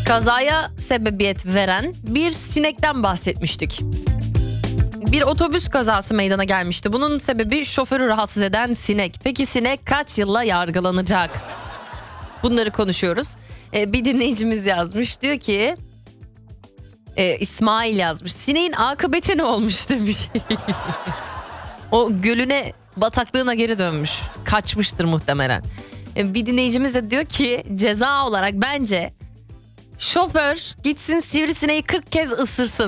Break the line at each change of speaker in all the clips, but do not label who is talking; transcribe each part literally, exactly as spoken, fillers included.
Kazaya sebebiyet veren bir sinekten bahsetmiştik. Bir otobüs kazası meydana gelmişti. Bunun sebebi şoförü rahatsız eden sinek. Peki sinek kaç yılla yargılanacak? Bunları konuşuyoruz. Ee, bir dinleyicimiz yazmış. Diyor ki... E, İsmail yazmış. Sineğin akıbeti ne olmuş demiş. O gölüne, bataklığına geri dönmüş. Kaçmıştır muhtemelen. E, bir dinleyicimiz de diyor ki ceza olarak bence şoför gitsin sivrisineği kırk kez ısırsın.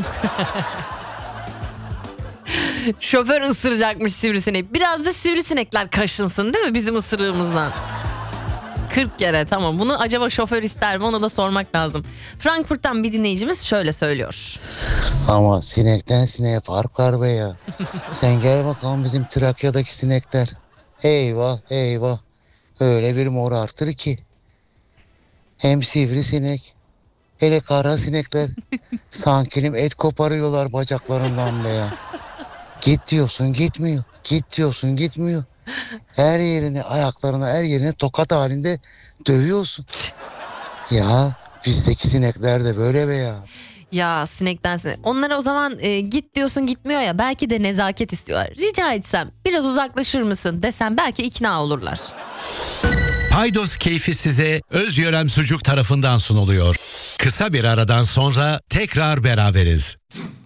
Şoför ısıracakmış sivrisineği. Biraz da sivrisinekler kaşınsın değil mi bizim ısırığımızdan? kırk kere, tamam. Bunu acaba şoför ister mi, onu da sormak lazım. Frankfurt'tan bir dinleyicimiz şöyle söylüyor.
Ama sinekten sineğe fark var be ya. Sen gel bakalım bizim Trakya'daki sinekler. Eyvah eyvah. Öyle bir morartır ki. Hem sivrisinek, hele kara sinekler. Sankilim et koparıyorlar bacaklarından be ya. Git diyorsun gitmiyor. Git diyorsun gitmiyor. Her yerini, ayaklarını, her yerini tokat halinde dövüyorsun. Ya bizdeki sinekler de böyle be ya.
Ya sinekten sinek. Onlara o zaman e, git diyorsun gitmiyor ya, belki de nezaket istiyorlar. Rica etsem biraz uzaklaşır mısın desem belki ikna olurlar.
Paydos keyfi size Özyörem Sucuk tarafından sunuluyor. Kısa bir aradan sonra tekrar beraberiz.